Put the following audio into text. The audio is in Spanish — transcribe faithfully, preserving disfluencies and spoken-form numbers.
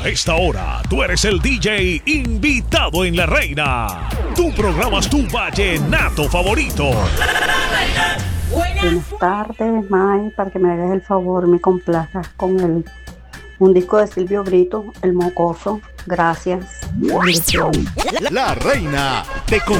A esta hora, tú eres el D J invitado en La Reina. Tú programas tu vallenato favorito. Buenas tardes, May, para que me hagas el favor, me complazcas con el, un disco de Silvio Brito, El Mocoso. Gracias. La Reina te